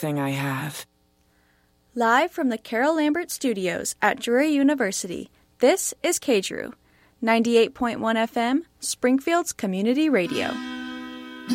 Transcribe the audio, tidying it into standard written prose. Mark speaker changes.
Speaker 1: everything I have.
Speaker 2: Live from the Carol Lambert Studios at Drury University, this is KDRU, 98.1 FM, Springfield's Community Radio.